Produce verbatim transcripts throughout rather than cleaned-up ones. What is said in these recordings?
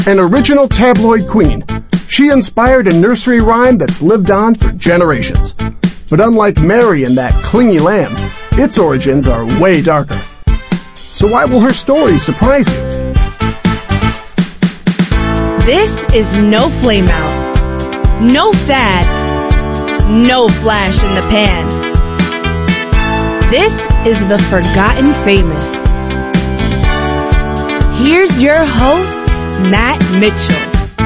An original tabloid queen, she inspired a nursery rhyme that's lived on for generations. But unlike Mary and that clingy lamb, its origins are way darker. So why will her story surprise you? This is no flame out, no fad, no flash in the pan. This is the Forgotten Famous. Here's your host, Matt Mitchell.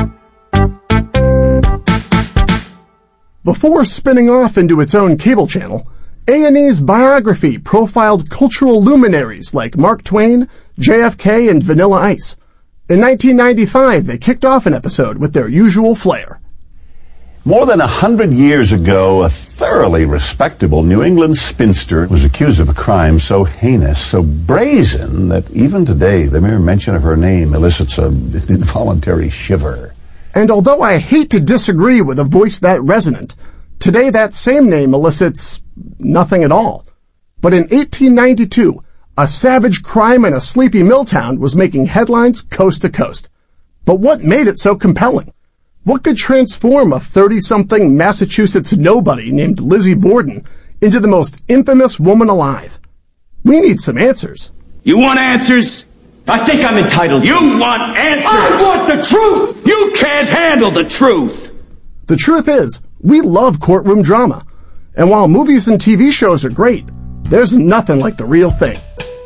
Before spinning off into its own cable channel, A and E's Biography profiled cultural luminaries like Mark Twain, J F K, and Vanilla Ice. In nineteen ninety-five, they kicked off an episode with their usual flair. More than a hundred years ago, a thoroughly respectable New England spinster was accused of a crime so heinous, so brazen, that even today the mere mention of her name elicits an involuntary shiver. And although I hate to disagree with a voice that resonant, today that same name elicits nothing at all. But in eighteen ninety-two, a savage crime in a sleepy mill town was making headlines coast to coast. But what made it so compelling? What could transform a thirty-something Massachusetts nobody named Lizzie Borden into the most infamous woman alive? We need some answers. You want answers? I think I'm entitled. You want answers? I want the truth! You can't handle the truth! The truth is, we love courtroom drama. And while movies and T V shows are great, there's nothing like the real thing.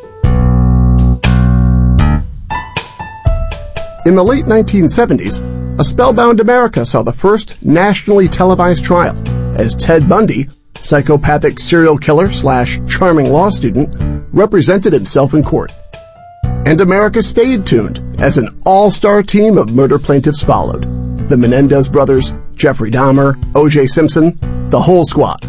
In the late nineteen seventies, a spellbound America saw the first nationally televised trial as Ted Bundy, psychopathic serial killer slash charming law student, represented himself in court. And America stayed tuned as an all-star team of murder plaintiffs followed. The Menendez brothers, Jeffrey Dahmer, O J Simpson, the whole squad.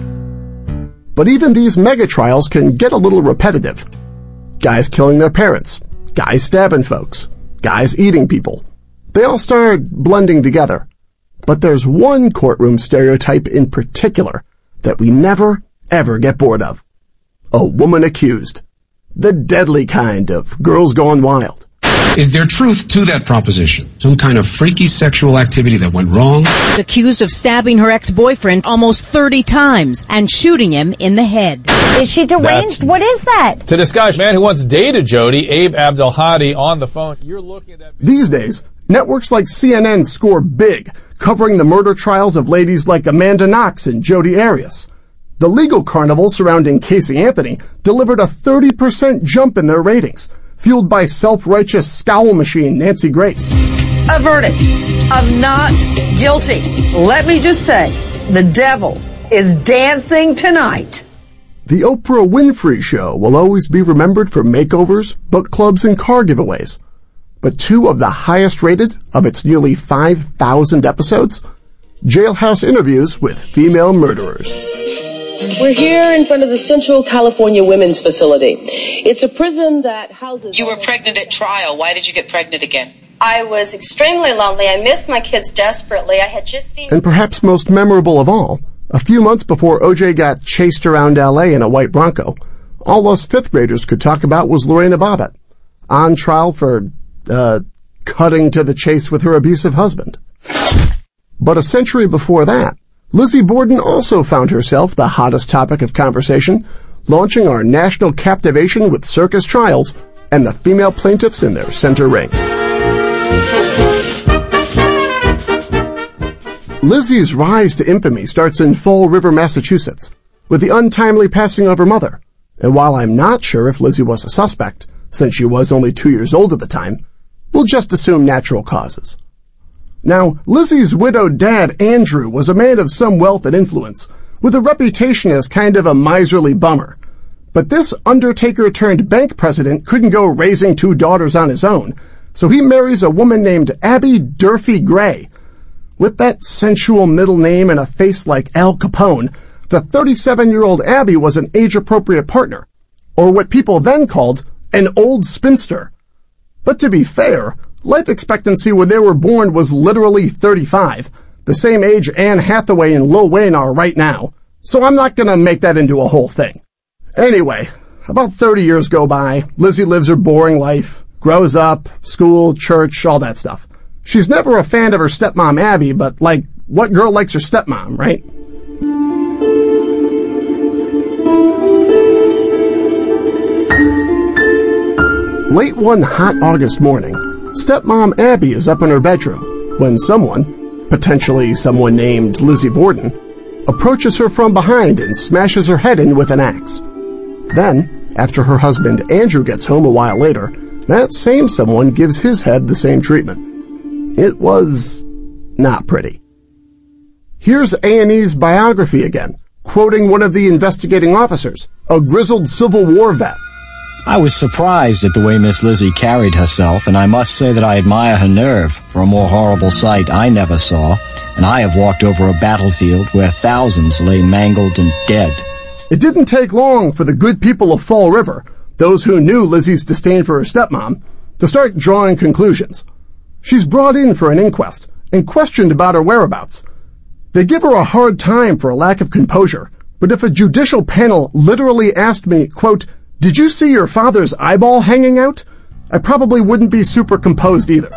But even these mega trials can get a little repetitive. Guys killing their parents, guys stabbing folks, guys eating people. They all start blending together. But there's one courtroom stereotype in particular that we never, ever get bored of. A woman accused. The deadly kind of Girls Gone Wild. Is there truth to that proposition? Some kind of freaky sexual activity that went wrong? Accused of stabbing her ex-boyfriend almost thirty times and shooting him in the head. Is she deranged? That's, what is that? To disguise man who once dated Jody, Abe Abdelhadi, on the phone. You're looking at that. These days, networks like C N N score big, covering the murder trials of ladies like Amanda Knox and Jodi Arias. The legal carnival surrounding Casey Anthony delivered a thirty percent jump in their ratings, fueled by self-righteous scowl machine Nancy Grace. A verdict of not guilty. Let me just say, the devil is dancing tonight. The Oprah Winfrey Show will always be remembered for makeovers, book clubs, and car giveaways. But two of the highest rated of its nearly five thousand episodes, jailhouse interviews with female murderers. We're here in front of the Central California Women's Facility. It's a prison that houses... You were pregnant at trial. Why did you get pregnant again? I was extremely lonely. I missed my kids desperately. I had just seen... And perhaps most memorable of all, a few months before O J got chased around L A in a white Bronco, all us fifth graders could talk about was Lorena Bobbitt, on trial for, uh, cutting to the chase with her abusive husband. But a century before that, Lizzie Borden also found herself the hottest topic of conversation, launching our national captivation with circus trials and the female plaintiffs in their center ring. Lizzie's rise to infamy starts in Fall River, Massachusetts, with the untimely passing of her mother. And while I'm not sure if Lizzie was a suspect, since she was only two years old at the time, we'll just assume natural causes. Now, Lizzie's widowed dad, Andrew, was a man of some wealth and influence, with a reputation as kind of a miserly bummer. But this undertaker-turned-bank president couldn't go raising two daughters on his own, so he marries a woman named Abby Durfee Gray. With that sensual middle name and a face like Al Capone, the thirty-seven-year-old Abby was an age-appropriate partner, or what people then called an old spinster. But to be fair, life expectancy when they were born was literally thirty-five, the same age Anne Hathaway and Lil Wayne are right now, so I'm not gonna make that into a whole thing. Anyway, about thirty years go by, Lizzie lives her boring life, grows up, school, church, all that stuff. She's never a fan of her stepmom Abby, but, like, what girl likes her stepmom, right? Late one hot August morning, stepmom Abby is up in her bedroom when someone, potentially someone named Lizzie Borden, approaches her from behind and smashes her head in with an axe. Then, after her husband Andrew gets home a while later, that same someone gives his head the same treatment. It was not pretty. Here's A and E's biography again, quoting one of the investigating officers, a grizzled Civil War vet. I was surprised at the way Miss Lizzie carried herself, and I must say that I admire her nerve. For a more horrible sight I never saw, and I have walked over a battlefield where thousands lay mangled and dead. It didn't take long for the good people of Fall River, those who knew Lizzie's disdain for her stepmom, to start drawing conclusions. She's brought in for an inquest and questioned about her whereabouts. They give her a hard time for a lack of composure, but if a judicial panel literally asked me, quote, "Did you see your father's eyeball hanging out?" I probably wouldn't be super composed either.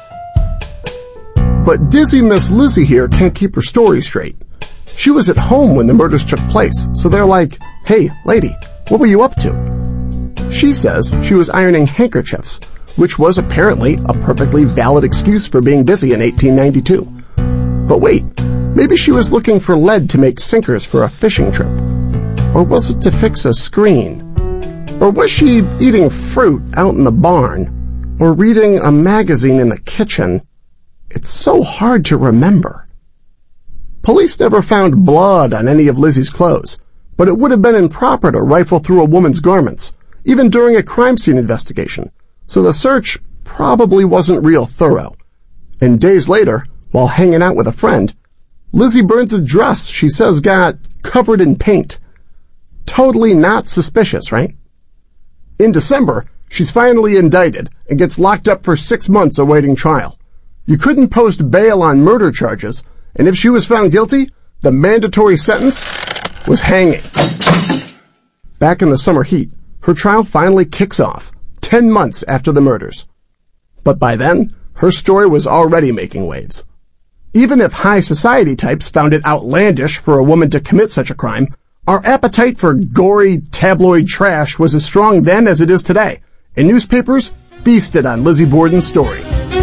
But dizzy Miss Lizzie here can't keep her story straight. She was at home when the murders took place, so they're like, "Hey, lady, what were you up to?" She says she was ironing handkerchiefs, which was apparently a perfectly valid excuse for being busy in eighteen ninety-two. But wait, maybe she was looking for lead to make sinkers for a fishing trip. Or was it to fix a screen? Or was she eating fruit out in the barn? Or reading a magazine in the kitchen? It's so hard to remember. Police never found blood on any of Lizzie's clothes, but it would have been improper to rifle through a woman's garments, even during a crime scene investigation, so the search probably wasn't real thorough. And days later, while hanging out with a friend, Lizzie burns a dress she says got covered in paint. Totally not suspicious, right? In December, she's finally indicted and gets locked up for six months awaiting trial. You couldn't post bail on murder charges, and if she was found guilty, the mandatory sentence was hanging. Back in the summer heat, her trial finally kicks off, ten months after the murders. But by then, her story was already making waves. Even if high society types found it outlandish for a woman to commit such a crime, our appetite for gory tabloid trash was as strong then as it is today, and newspapers feasted on Lizzie Borden's story.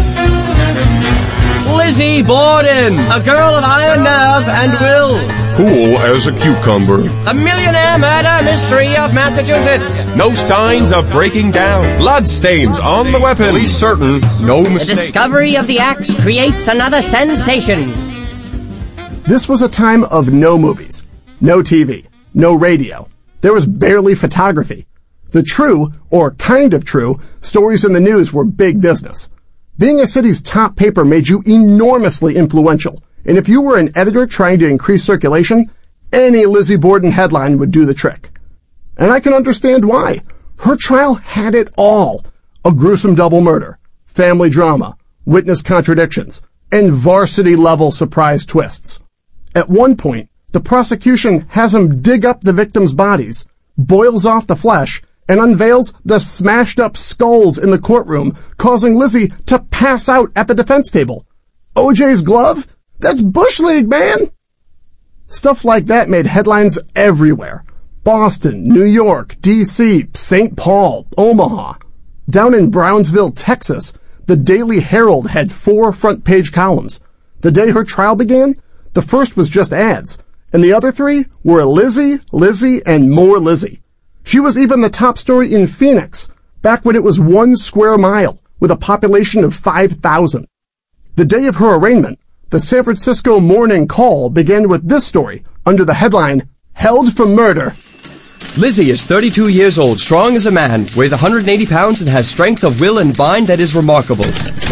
Lizzie Borden, a girl of iron nerve and will. Cool as a cucumber. The millionaire murder mystery of Massachusetts. No signs of breaking down. Blood stains on the weapon. Police certain, no mistake. The discovery of the axe creates another sensation. This was a time of no movies, no T V, no radio. There was barely photography. The true, or kind of true, stories in the news were big business. Being a city's top paper made you enormously influential, and if you were an editor trying to increase circulation, any Lizzie Borden headline would do the trick. And I can understand why. Her trial had it all. A gruesome double murder, family drama, witness contradictions, and varsity-level surprise twists. At one point, the prosecution has them dig up the victims' bodies, boils off the flesh, and unveils the smashed-up skulls in the courtroom, causing Lizzie to pass out at the defense table. O J's glove? That's Bush League, man! Stuff like that made headlines everywhere. Boston, New York, D C, Saint Paul, Omaha. Down in Brownsville, Texas, the Daily Herald had four front-page columns. The day her trial began, the first was just ads, and the other three were Lizzie, Lizzie, and more Lizzie. She was even the top story in Phoenix, back when it was one square mile, with a population of five thousand. The day of her arraignment, the San Francisco Morning Call began with this story, under the headline, "Held for Murder." Lizzie is thirty-two years old, strong as a man, weighs one hundred eighty pounds, and has strength of will and mind that is remarkable.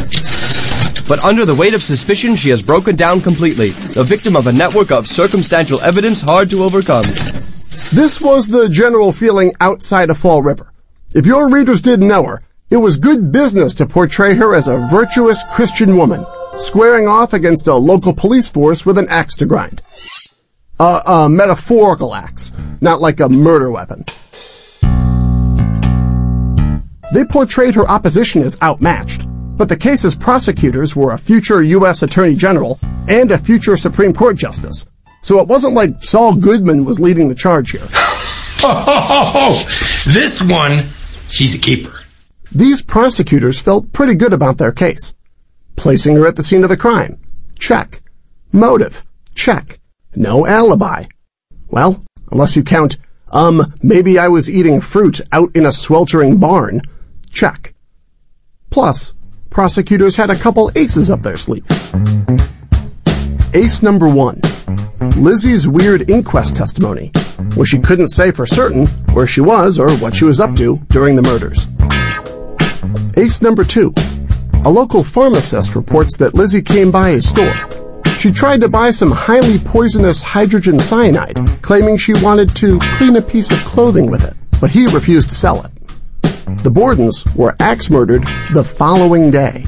But under the weight of suspicion, she has broken down completely, the victim of a network of circumstantial evidence hard to overcome. This was the general feeling outside of Fall River. If your readers didn't know her, it was good business to portray her as a virtuous Christian woman, squaring off against a local police force with an axe to grind. A, a metaphorical axe, not like a murder weapon. They portrayed her opposition as outmatched. But the case's prosecutors were a future U S Attorney General and a future Supreme Court Justice. So it wasn't like Saul Goodman was leading the charge here. Oh, oh, oh, oh. This one, she's a keeper. These prosecutors felt pretty good about their case. Placing her at the scene of the crime. Check. Motive. Check. No alibi. Well, unless you count, um, maybe I was eating fruit out in a sweltering barn. Check. Plus, prosecutors had a couple aces up their sleeve. Ace number one. Lizzie's weird inquest testimony, where she couldn't say for certain where she was or what she was up to during the murders. Ace number two. A local pharmacist reports that Lizzie came by his store. She tried to buy some highly poisonous hydrogen cyanide, claiming she wanted to clean a piece of clothing with it, but he refused to sell it. The Bordens were axe-murdered the following day.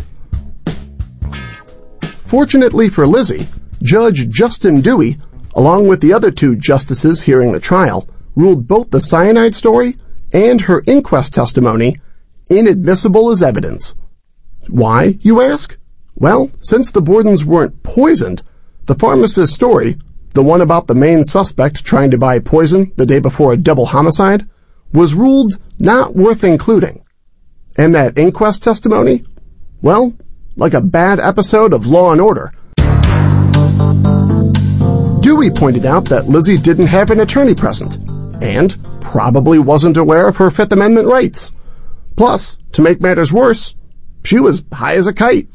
Fortunately for Lizzie, Judge Justin Dewey, along with the other two justices hearing the trial, ruled both the cyanide story and her inquest testimony inadmissible as evidence. Why, you ask? Well, since the Bordens weren't poisoned, the pharmacist's story, the one about the main suspect trying to buy poison the day before a double homicide, was ruled not worth including. And that inquest testimony? Well, like a bad episode of Law and Order. Dewey pointed out that Lizzie didn't have an attorney present, and probably wasn't aware of her Fifth Amendment rights. Plus, to make matters worse, she was high as a kite.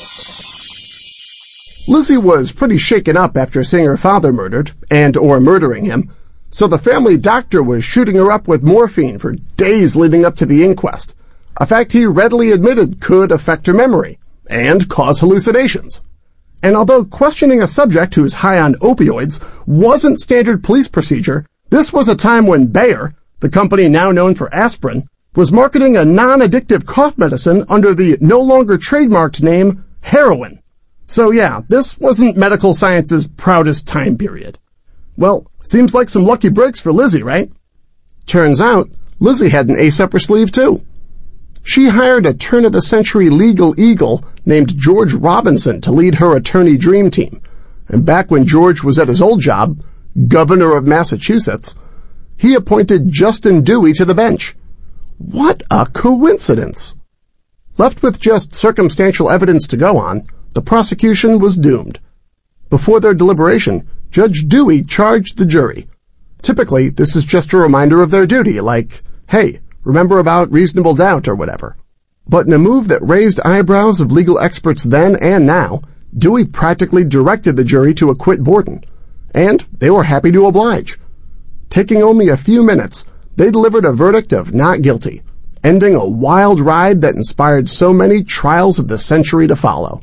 Lizzie was pretty shaken up after seeing her father murdered, and or murdering him, so the family doctor was shooting her up with morphine for days leading up to the inquest, a fact he readily admitted could affect her memory, and cause hallucinations. And although questioning a subject who's high on opioids wasn't standard police procedure, this was a time when Bayer, the company now known for aspirin, was marketing a non-addictive cough medicine under the no longer trademarked name heroin. So yeah, this wasn't medical science's proudest time period. Well, seems like some lucky breaks for Lizzie, right? Turns out, Lizzie had an ace up her sleeve too. She hired a turn-of-the-century legal eagle named George Robinson to lead her attorney dream team. And back when George was at his old job, governor of Massachusetts, he appointed Justin Dewey to the bench. What a coincidence! Left with just circumstantial evidence to go on, the prosecution was doomed. Before their deliberation, Judge Dewey charged the jury. Typically, this is just a reminder of their duty, like, hey, remember about reasonable doubt or whatever. But in a move that raised eyebrows of legal experts then and now, Dewey practically directed the jury to acquit Borden. And they were happy to oblige. Taking only a few minutes, they delivered a verdict of not guilty, ending a wild ride that inspired so many trials of the century to follow.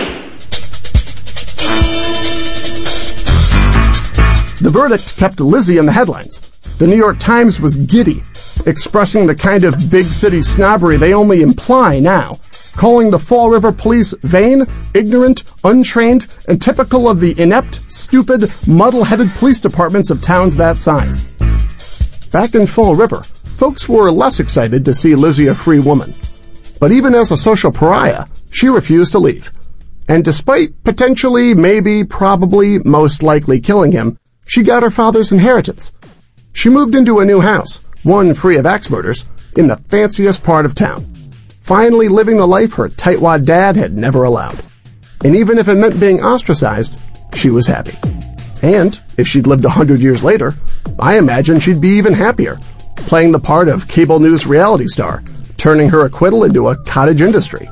The verdict kept Lizzie in the headlines. The New York Times was giddy, expressing the kind of big city snobbery they only imply now, calling the Fall River police vain, ignorant, untrained, and typical of the inept, stupid, muddle-headed police departments of towns that size. Back in Fall River, folks were less excited to see Lizzie a free woman. But even as a social pariah, she refused to leave. And despite potentially, maybe, probably, most likely killing him, she got her father's inheritance. She moved into a new house, one free of axe murders, in the fanciest part of town, finally living the life her tightwad dad had never allowed. And even if it meant being ostracized, she was happy. And if she'd lived a hundred years later, I imagine she'd be even happier, playing the part of cable news reality star, turning her acquittal into a cottage industry.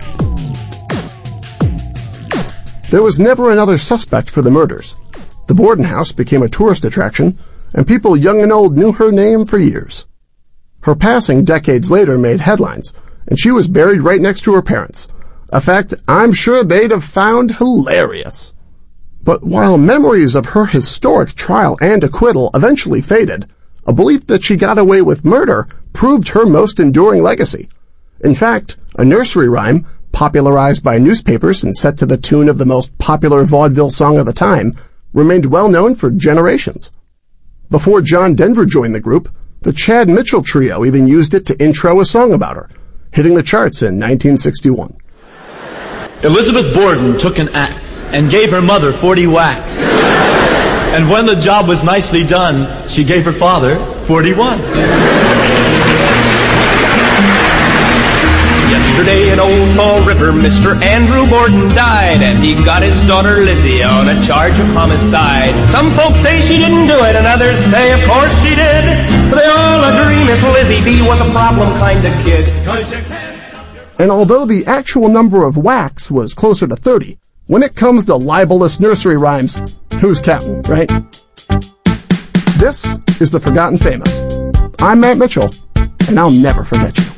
There was never another suspect for the murders. The Borden house became a tourist attraction, and people young and old knew her name for years. Her passing decades later made headlines, and she was buried right next to her parents, a fact I'm sure they'd have found hilarious. But while memories of her historic trial and acquittal eventually faded, a belief that she got away with murder proved her most enduring legacy. In fact, a nursery rhyme, popularized by newspapers and set to the tune of the most popular vaudeville song of the time, remained well known for generations. Before John Denver joined the group, the Chad Mitchell Trio even used it to intro a song about her, hitting the charts in nineteen sixty-one. Elizabeth Borden took an axe and gave her mother forty whacks. And when the job was nicely done, she gave her father forty-one. Yesterday in Old Fall River, Mister Andrew Borden died, and he got his daughter Lizzie on a charge of homicide. Some folks say she didn't do it, and others say of course she did. But they all agree Miss Lizzie B was a problem kind of kid. And although the actual number of whacks was closer to thirty, when it comes to libelous nursery rhymes, who's counting, right? This is The Forgotten Famous. I'm Matt Mitchell, and I'll never forget you.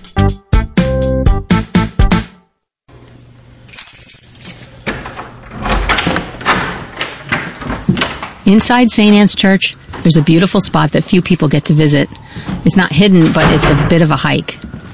Inside Saint Anne's Church, there's a beautiful spot that few people get to visit. It's not hidden, but it's a bit of a hike.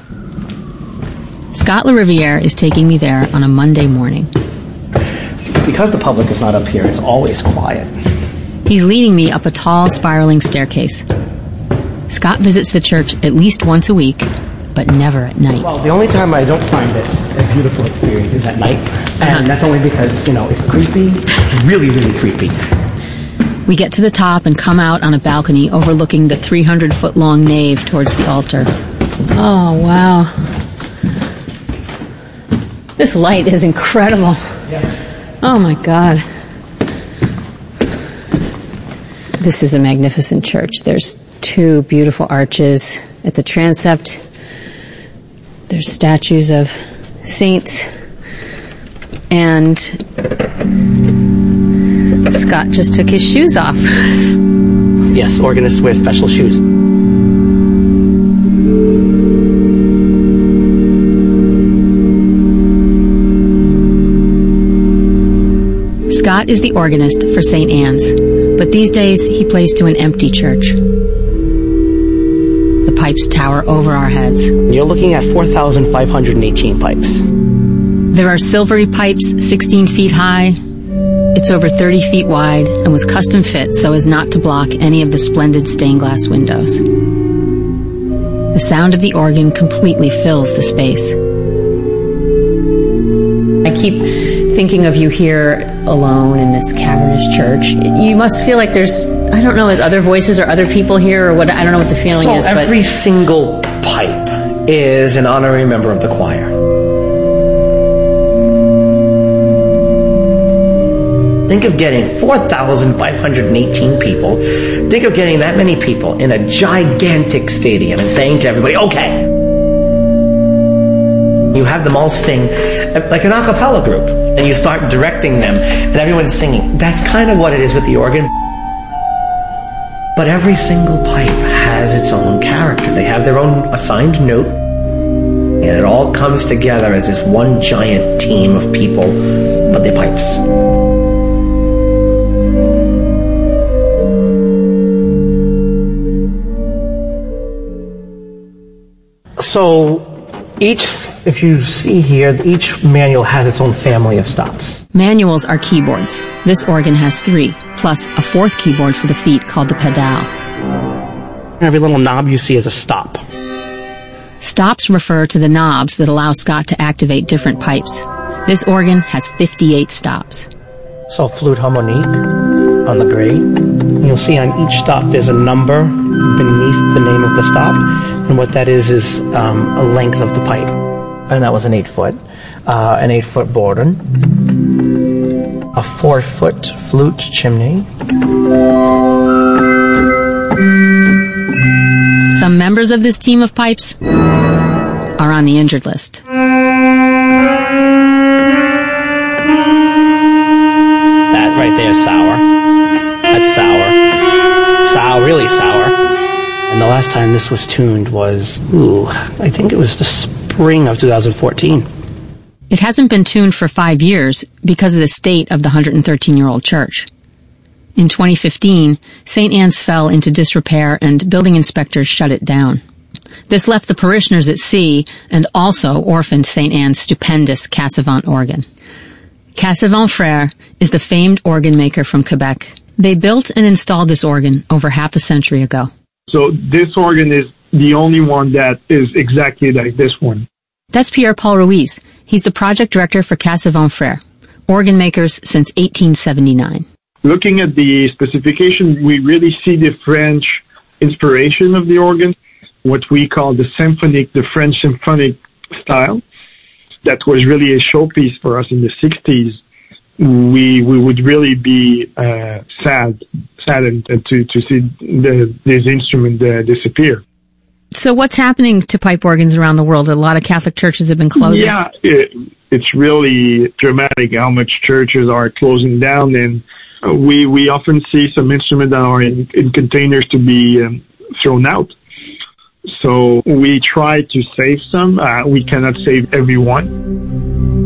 Scott LaRiviere is taking me there on a Monday morning. Because the public is not up here, it's always quiet. He's leading me up a tall, spiraling staircase. Scott visits the church at least once a week, but never at night. Well, the only time I don't find it a beautiful experience is at night. And uh-huh. that's only because, you know, it's creepy. Really, really creepy. We get to the top and come out on a balcony overlooking the three hundred foot long nave towards the altar. Oh, wow. This light is incredible. Yeah. Oh, my God. This is a magnificent church. There's two beautiful arches at the transept. There's statues of saints. And Scott just took his shoes off. Yes, organists wear special shoes. Scott is the organist for Saint Anne's, but these days he plays to an empty church. The pipes tower over our heads. You're looking at four thousand five hundred eighteen pipes. There are silvery pipes sixteen feet high. It's over thirty feet wide and was custom fit so as not to block any of the splendid stained glass windows. The sound of the organ completely fills the space. I keep thinking of you here alone in this cavernous church. You must feel like there's, I don't know, other voices or other people here or what, I don't know what the feeling so is. So every but single pipe is an honorary member of the choir. Think of getting four thousand five hundred eighteen people. Think of getting that many people in a gigantic stadium and saying to everybody, okay. You have them all sing like an a cappella group, and you start directing them, and everyone's singing. That's kind of what it is with the organ. But every single pipe has its own character. They have their own assigned note, and it all comes together as this one giant team of people, but they pipes. So each, if you see here, each manual has its own family of stops. Manuals are keyboards. This organ has three, plus a fourth keyboard for the feet called the pedal. Every little knob you see is a stop. Stops refer to the knobs that allow Scott to activate different pipes. This organ has fifty-eight stops. So flute harmonique on the gray. You'll see on each stop there's a number beneath the name of the stop. And what that is is um, a length of the pipe. And that was an eight foot. Uh, an eight foot Borden. A four foot flute chimney. Some members of this team of pipes are on the injured list. That right there is sour. That's sour. Sour, really sour. And the last time this was tuned was, ooh, I think it was the spring of two thousand fourteen. It hasn't been tuned for five years because of the state of the one hundred thirteen-year-old church. In twenty fifteen, Saint Anne's fell into disrepair and building inspectors shut it down. This left the parishioners at sea and also orphaned Saint Anne's stupendous Cassavant organ. Cassavant Frères is the famed organ maker from Quebec. They built and installed this organ over half a century ago. So this organ is the only one that is exactly like this one. That's Pierre-Paul Ruiz. He's the project director for Cassavant Frères, organ makers since eighteen seventy-nine. Looking at the specification, we really see the French inspiration of the organ, what we call the symphonic, the French symphonic style. That was really a showpiece for us in the sixties. We we would really be uh, sad, saddened to to see the, this instrument uh, disappear. So what's happening to pipe organs around the world? A lot of Catholic churches have been closing. Yeah, it, it's really dramatic how much churches are closing down, and we we often see some instruments that are in, in containers to be um, thrown out. So we try to save some. Uh, we cannot save everyone.